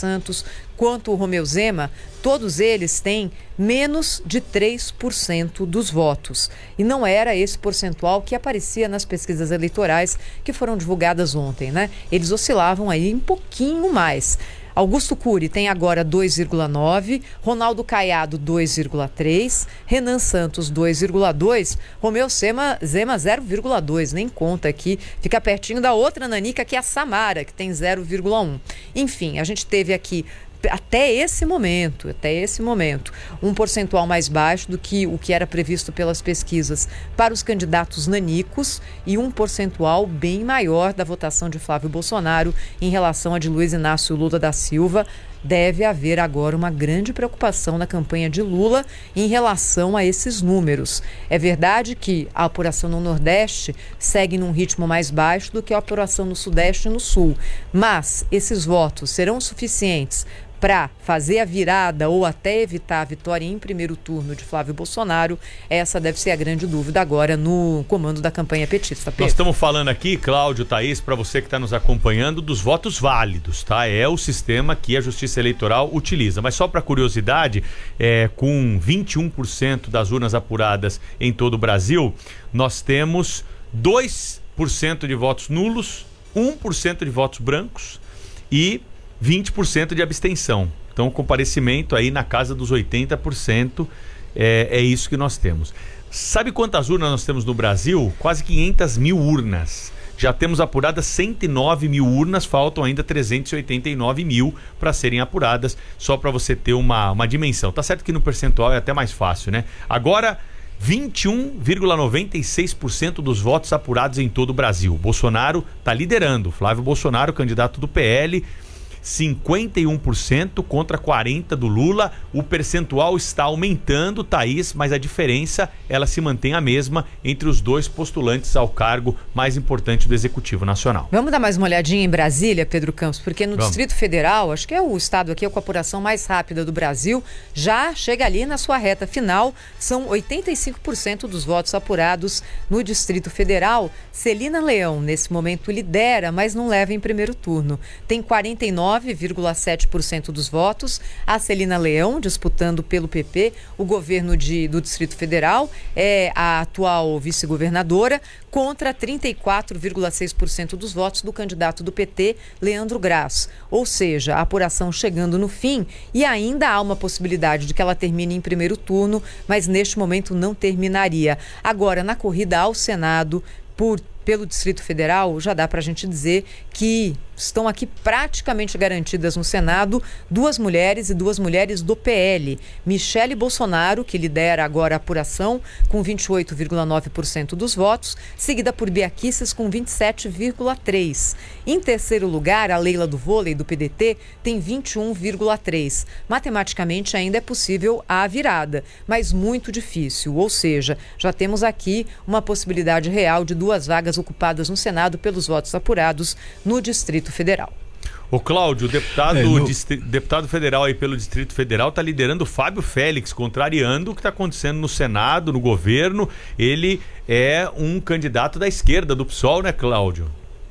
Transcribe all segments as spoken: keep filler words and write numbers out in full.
Santos quanto o Romeu Zema, todos eles têm menos de três por cento dos votos. E não era esse percentual que aparecia nas pesquisas eleitorais que foram divulgadas ontem, né? Eles oscilavam aí um pouquinho mais. Augusto Cury tem agora dois vírgula nove, Ronaldo Caiado dois vírgula três, Renan Santos dois vírgula dois, Romeu Zema, Zema zero vírgula dois, nem conta aqui, fica pertinho da outra nanica que é a Samara, que tem zero vírgula um. Enfim, a gente teve aqui até esse momento, até esse momento, um percentual mais baixo do que o que era previsto pelas pesquisas para os candidatos nanicos e um percentual bem maior da votação de Flávio Bolsonaro em relação a de Luiz Inácio Lula da Silva. Deve haver agora uma grande preocupação na campanha de Lula em relação a esses números. É verdade que a apuração no Nordeste segue num ritmo mais baixo do que a apuração no Sudeste e no Sul, mas esses votos serão suficientes para fazer a virada ou até evitar a vitória em primeiro turno de Flávio Bolsonaro? Essa deve ser a grande dúvida agora no comando da campanha petista. Pedro. Nós estamos falando aqui, Cláudio, Thaís, para você que está nos acompanhando, dos votos válidos, tá? É o sistema que a Justiça Eleitoral utiliza. Mas só para curiosidade, é, com vinte e um por cento das urnas apuradas em todo o Brasil, nós temos dois por cento de votos nulos, um por cento de votos brancos e vinte por cento de abstenção. Então, o comparecimento aí na casa dos oitenta por cento é, é isso que nós temos. Sabe quantas urnas nós temos no Brasil? Quase quinhentas mil urnas. Já temos apuradas cento e nove mil urnas, faltam ainda trezentos e oitenta e nove mil para serem apuradas, só para você ter uma, uma dimensão. Tá certo que no percentual é até mais fácil, né? Agora, vinte e um vírgula noventa e seis por cento dos votos apurados em todo o Brasil. Bolsonaro está liderando. Flávio Bolsonaro, candidato do P L, cinquenta e um por cento contra quarenta por cento do Lula. O percentual está aumentando, Thaís, mas a diferença ela se mantém a mesma entre os dois postulantes ao cargo mais importante do Executivo Nacional. Vamos dar mais uma olhadinha em Brasília, Pedro Campos, porque no Vamos. Distrito Federal, acho que é o estado aqui com a apuração mais rápida do Brasil, já chega ali na sua reta final, são oitenta e cinco por cento dos votos apurados no Distrito Federal. Celina Leão, nesse momento, lidera, mas não leva em primeiro turno. Tem quarenta e nove vírgula sete por cento dos votos. A Celina Leão, disputando pelo P P o governo de, do Distrito Federal, é a atual vice-governadora, contra trinta e quatro vírgula seis por cento dos votos do candidato do P T, Leandro Graz. Ou seja, a apuração chegando no fim e ainda há uma possibilidade de que ela termine em primeiro turno, mas neste momento não terminaria. Agora, na corrida ao Senado, por pelo Distrito Federal, já dá para a gente dizer que estão aqui praticamente garantidas no Senado duas mulheres e duas mulheres do P L. Michele Bolsonaro, que lidera agora a apuração, com vinte e oito vírgula nove por cento dos votos, seguida por Bia Kicis com vinte e sete vírgula três por cento. Em terceiro lugar, a Leila do Vôlei, do P D T, tem vinte e um vírgula três por cento. Matematicamente ainda é possível a virada, mas muito difícil. Ou seja, já temos aqui uma possibilidade real de duas vagas ocupadas no Senado pelos votos apurados no Distrito Federal. O Cláudio, o deputado, é, no... distri... deputado federal aí pelo Distrito Federal, está liderando o Fábio Félix, contrariando o que está acontecendo no Senado, no governo. Ele é um candidato da esquerda, do P SOL, né, Cláudio?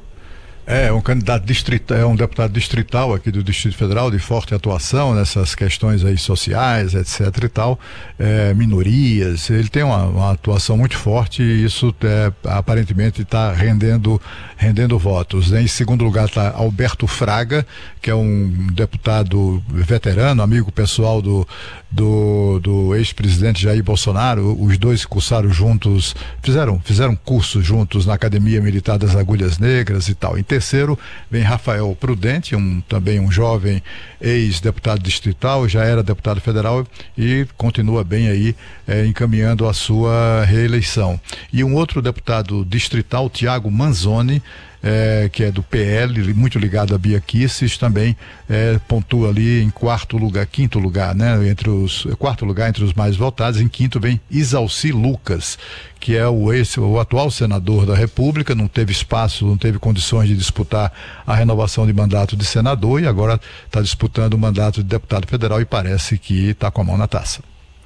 É um candidato distrital, é um deputado distrital aqui do Distrito Federal, de forte atuação nessas questões aí sociais, etc e tal, é, minorias. Ele tem uma, uma atuação muito forte e isso é, aparentemente está rendendo, rendendo votos. Em segundo lugar está Alberto Fraga, que é um deputado veterano, amigo pessoal do, do, do ex-presidente Jair Bolsonaro. Os dois cursaram juntos, fizeram, fizeram cursos juntos na Academia Militar das Agulhas Negras e tal. Em terceiro vem Rafael Prudente, um, também um jovem ex-deputado distrital, já era deputado federal e continua bem aí é, encaminhando a sua reeleição. E um outro deputado distrital, Tiago Manzoni, É, que é do P L, muito ligado a Bia Kicis, também é, pontua ali em quarto lugar, quinto lugar, né? Entre os, quarto lugar entre os mais votados. Em quinto vem Isalci Lucas, que é o, ex, o atual senador da República, não teve espaço, não teve condições de disputar a renovação de mandato de senador e agora está disputando o mandato de deputado federal e parece que está com a mão na taça.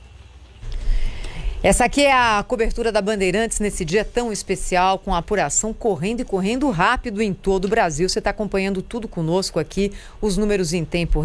Essa aqui é a cobertura da Bandeirantes nesse dia tão especial, com a apuração correndo e correndo rápido em todo o Brasil. Você está acompanhando tudo conosco aqui, os números em tempo